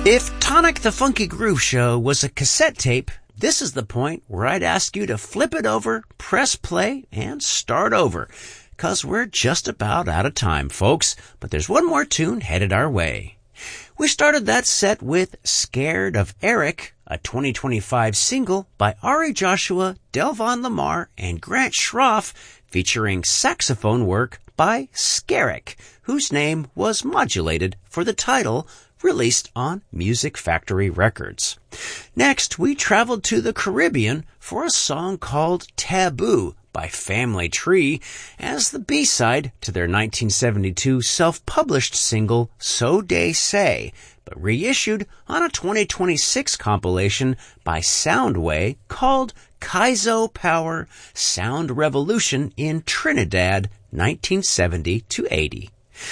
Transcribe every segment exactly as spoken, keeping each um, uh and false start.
If Tonic the Funky Groove Show was a cassette tape, this is the point where I'd ask you to flip it over, press play, and start over. 'Cause we're just about out of time, folks. But there's one more tune headed our way. We started that set with Scared of Eric, a twenty twenty-five single by Ari Joshua, Delvon Lamar, and Grant Schroff, featuring saxophone work by Skerrick, whose name was modulated for the title, released on Music Factory Records. Next, we traveled to the Caribbean for a song called Taboo by Family Tree as the B-side to their nineteen seventy-two self-published single So They Say, but reissued on a twenty twenty-six compilation by Soundway called Kaizo Power Sound Revolution in Trinidad, nineteen seventy to eighty.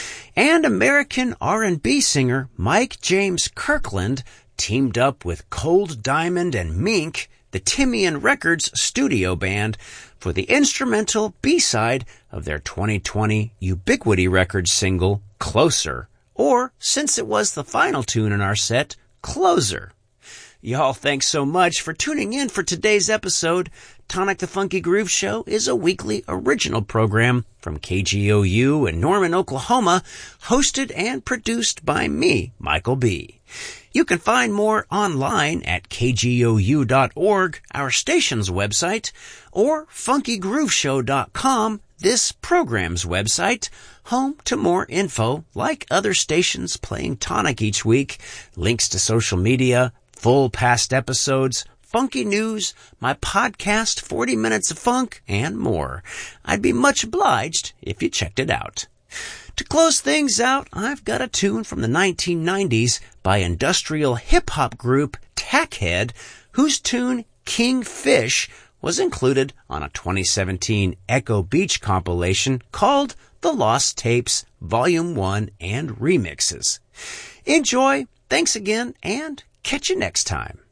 And American R and B singer Mike James Kirkland teamed up with Cold Diamond and Mink, the Timian Records studio band, for the instrumental B-side of their twenty twenty Ubiquity Records single, Closer, or, since it was the final tune in our set, Closer. Y'all, thanks so much for tuning in for today's episode. Tonic the Funky Groove Show is a weekly original program from K G O U in Norman, Oklahoma, hosted and produced by me, Michael B. You can find more online at K G O U dot org, our station's website, or funky groove show dot com, this program's website, home to more info like other stations playing Tonic each week, links to social media, full past episodes, funky news, my podcast, forty minutes of Funk, and more. I'd be much obliged if you checked it out. To close things out, I've got a tune from the nineteen nineties by industrial hip-hop group Tackhead, whose tune King Fish was included on a twenty seventeen Echo Beach compilation called The Lost Tapes Volume one and Remixes. Enjoy, thanks again, and catch you next time.